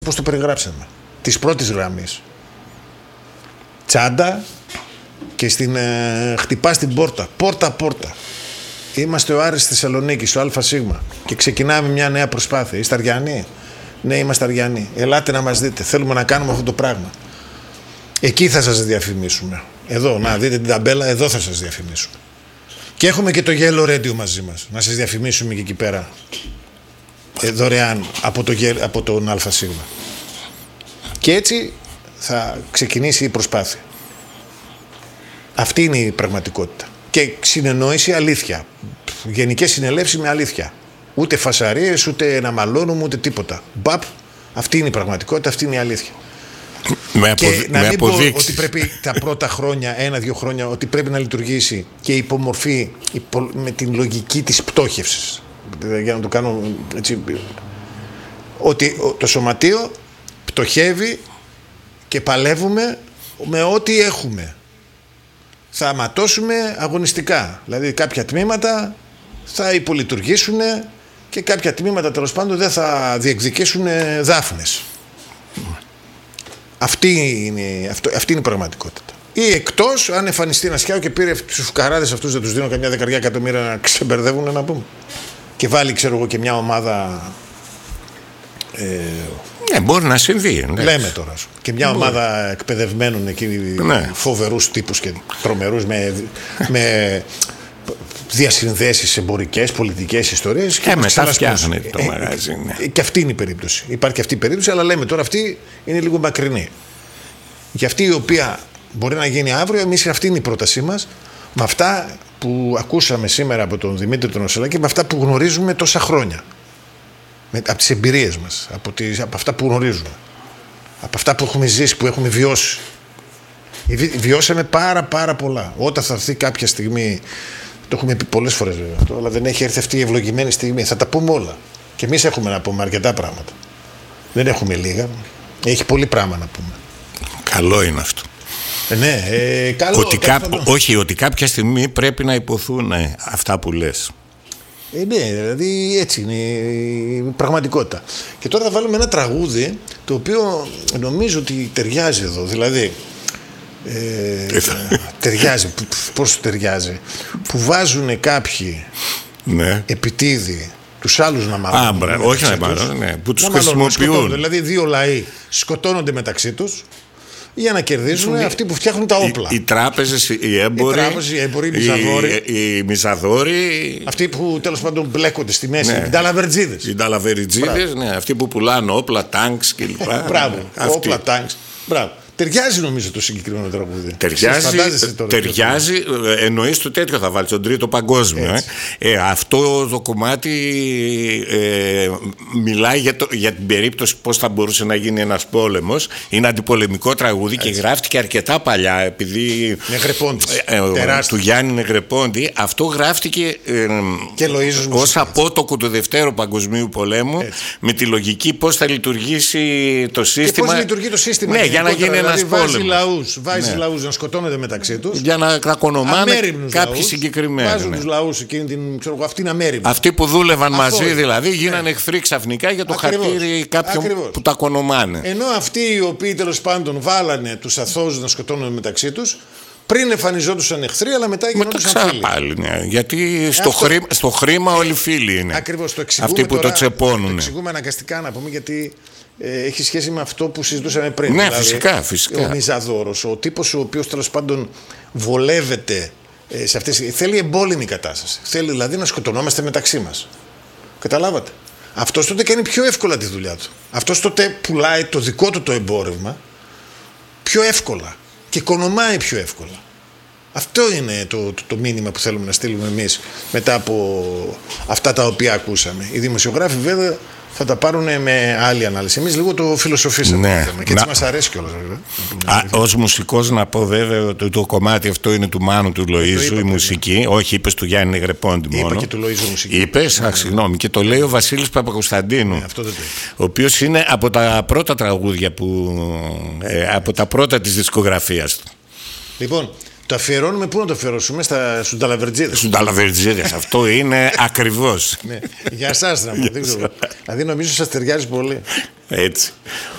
πώς το περιγράψαμε, της πρώτης γραμμής. Τσάντα και χτυπά στην πόρτα. Πόρτα. Είμαστε ο Άρης Θεσσαλονίκη, στο ΑΣ και ξεκινάμε μια νέα προσπάθεια. Είστε Αριανοί? Ναι, είμαστε Αριανοί. Ελάτε να μας δείτε. Θέλουμε να κάνουμε αυτό το πράγμα. Εκεί θα σας διαφημίσουμε. Εδώ, να δείτε την ταμπέλα, εδώ θα σας διαφημίσουμε. Και έχουμε και το Yellow Radio μαζί μας. Να σας διαφημίσουμε και εκεί πέρα. Δωρεάν από τον ΑΣ. Και έτσι θα ξεκινήσει η προσπάθεια. Αυτή είναι η πραγματικότητα. Και συνεννόηση αλήθεια. Γενικές συνελεύσεις με αλήθεια. Ούτε φασαρίες, ούτε να μαλώνουμε, ούτε τίποτα. Μπαπ, αυτή είναι η πραγματικότητα, αυτή είναι η αλήθεια. Και να μην πω ότι πρέπει τα πρώτα χρόνια, 1-2 χρόνια, ότι πρέπει να λειτουργήσει και υπομορφή με την λογική της πτώχευσης. Για να το κάνω έτσι. Ότι το σωματείο πτωχεύει και παλεύουμε με ό,τι έχουμε. Θα ματώσουμε αγωνιστικά. Δηλαδή κάποια τμήματα θα υπολειτουργήσουν και κάποια τμήματα τέλος πάντων δεν θα διεκδικήσουν δάφνες. Αυτή είναι η πραγματικότητα. Ή εκτός, αν εμφανιστεί ένα σκιάο και πήρε τους φουκαράδες αυτούς, δεν τους δίνω καμιά 10 εκατομμύρια να ξεμπερδεύουν, να πούμε. Και βάλει, ξέρω εγώ, και μια ομάδα. Μπορεί να συμβεί. Ναι. Λέμε τώρα. Και μια ομάδα εκπαιδευμένων εκεί, φοβερούς τύπους και τρομερούς με διασυνδέσεις εμπορικές, πολιτικές ιστορίες. Και μετά φτιάχνει το μαγαζί. Ναι. Και αυτή είναι η περίπτωση. Υπάρχει αυτή η περίπτωση, αλλά λέμε τώρα αυτή είναι λίγο μακρινή. Για αυτή η οποία μπορεί να γίνει αύριο, εμείς αυτή είναι η πρότασή μας, με αυτά που ακούσαμε σήμερα από τον Δημήτρη τον Οσελάκη, με αυτά που γνωρίζουμε τόσα χρόνια. Από τις εμπειρίες μας, από αυτά που γνωρίζουμε, από αυτά που έχουμε ζήσει, που έχουμε βιώσει. Βιώσαμε πάρα πολλά. Όταν θα έρθει κάποια στιγμή, το έχουμε πει πολλές φορές βέβαια αυτό, αλλά δεν έχει έρθει αυτή η ευλογημένη στιγμή, θα τα πούμε όλα. Και εμείς έχουμε να πούμε αρκετά πράγματα. Δεν έχουμε λίγα. Έχει πολύ πράγμα να πούμε. Καλό είναι αυτό. Ναι, καλό. Ότι κάποια στιγμή πρέπει να υποθούν αυτά που λες. Ναι, δηλαδή έτσι είναι η πραγματικότητα. Και τώρα θα βάλουμε ένα τραγούδι το οποίο νομίζω ότι ταιριάζει εδώ. Δηλαδή ταιριάζει. Πώς ταιριάζει? Που βάζουν κάποιοι επιτίδη τους άλλους να μαλώνουν. Όχι να μαλώνουν, που τους χρησιμοποιούν. Δηλαδή δύο λαοί σκοτώνονται μεταξύ τους για να κερδίζουν αυτοί που φτιάχνουν τα όπλα. Οι τράπεζες, οι έμποροι, οι μιζαδόροι. Αυτοί που τέλος πάντων μπλέκονται στη μέση. Οι νταλαβερτζίδες. Οι νταλαβερτζίδες, αυτοί που πουλάνε όπλα, τάγκς κλπ. Μπράβο, όπλα, τάγκς. Μπράβο. Ταιριάζει νομίζω το συγκεκριμένο τραγούδι. Ταιριάζει, εννοείς το τέτοιο θα βάλει, τον Τρίτο Παγκόσμιο. Αυτό το κομμάτι μιλάει για την περίπτωση πώς θα μπορούσε να γίνει ένας πόλεμος. Είναι αντιπολεμικό τραγούδι και γράφτηκε αρκετά παλιά, επειδή του Γιάννη Νεγρεπόντη. Αυτό γράφτηκε ως απότοκο του Δευτέρου Παγκοσμίου Πολέμου, με τη λογική πώς θα λειτουργήσει το σύστημα. Και πώς λειτουργεί το σύστημα. Ναι, για να γίνει ένας πόλεμος. Βάζει λαούς να σκοτώνονται μεταξύ τους. Για να κακονομάνε κάποιοι συγκεκριμένοι. Βάζουν τους λαούς εκείνη την. Αυτή είναι αμέριμνη. Αυτοί που δούλευαν μαζί δηλαδή γίνανε εχθροί ξαφνικά για το χαρτίρι κάποιων που τα κονομάνε. Ενώ αυτοί οι οποίοι τέλος πάντων βάλανε τους αθώους να σκοτώνονται μεταξύ τους, πριν εμφανιζόντουσαν εχθροί, αλλά μετά γινόντουσαν φίλοι. Πάλι, γιατί στο χρήμα όλοι φίλοι είναι. Ακριβώς, το αυτοί που το τσεπώνουν. Το εξηγούμε αναγκαστικά να πούμε, γιατί έχει σχέση με αυτό που συζητούσαμε πριν. Ναι, δηλαδή, φυσικά. Ο μιζαδόρος, ο τύπος ο οποίος τέλος πάντων βολεύεται σε αυτές. Θέλει εμπόλεμη κατάσταση. Θέλει δηλαδή να σκοτωνόμαστε μεταξύ μας. Καταλάβατε. Αυτός τότε κάνει πιο εύκολα τη δουλειά του. Αυτός τότε πουλάει το δικό του το εμπόρευμα πιο εύκολα και οικονομάει πιο εύκολα. Αυτό είναι το μήνυμα που θέλουμε να στείλουμε εμείς μετά από αυτά τα οποία ακούσαμε. Οι δημοσιογράφοι βέβαια θα τα πάρουν με άλλη ανάλυση. Εμείς λίγο το φιλοσοφήσαμε και έτσι μας αρέσει κιόλας. Ως μουσικός να πω βέβαια ότι το κομμάτι αυτό είναι του Μάνου του Λοΐζου, η μουσική. Όχι, είπες του Γιάννη Νεγρεπόντη μόνο. Είπα και του Λοΐζου μουσική. Είπες, συγγνώμη. Και το λέει ο Βασίλης Παπακοσταντίνου, ο οποίος είναι από τα πρώτα τραγούδια από τα πρώτα της δισκογραφίας του. Λοιπόν, Το αφιερώνουμε, πού να το αφιερώσουμε, στους Νταλαβερτζίδες. Στους Νταλαβερτζίδες, αυτό είναι ακριβώς. Ναι. Για εσάς να μου, δεν ξέρω. Δηλαδή νομίζω σας ταιριάζει πολύ. Έτσι.